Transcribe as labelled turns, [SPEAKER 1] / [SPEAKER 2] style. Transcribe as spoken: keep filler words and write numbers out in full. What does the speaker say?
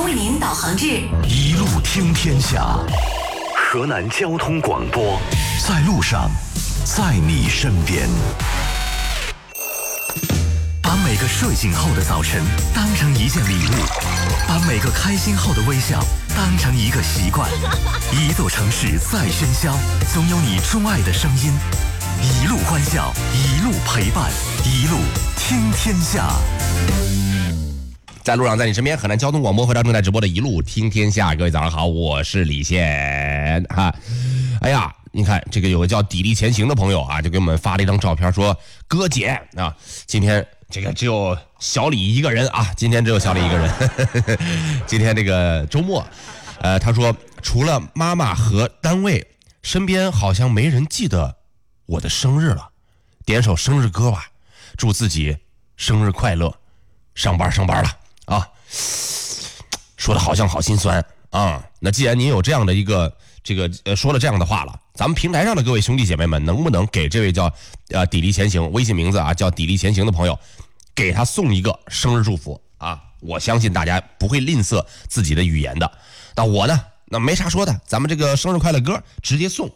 [SPEAKER 1] 将为您导航至
[SPEAKER 2] 一路听天下，河南交通广播，在路上，在你身边。把每个睡醒后的早晨当成一件礼物，把每个开心后的微笑当成一个习惯。一座城市再喧嚣，总有你钟爱的声音。一路欢笑，一路陪伴，一路听天下。
[SPEAKER 3] 在路上，在你身边，河南交通广播和正在直播的一路听天下，各位早上好，我是李现哈。哎呀，你看这个有个叫砥砺前行的朋友啊，就给我们发了一张照片，说哥姐啊，今天这个只有小李一个人啊，今天只有小李一个人。呵呵今天这个周末，呃，他说除了妈妈和单位，身边好像没人记得我的生日了，点首生日歌吧，祝自己生日快乐，上班上班了。啊，说的好像好心酸啊！那既然您有这样的一个这个呃说了这样的话了，咱们平台上的各位兄弟姐妹们，能不能给这位叫呃砥砺前行微信名字啊叫砥砺前行的朋友，给他送一个生日祝福啊？我相信大家不会吝啬自己的语言的。那我呢，那没啥说的，咱们这个生日快乐歌直接送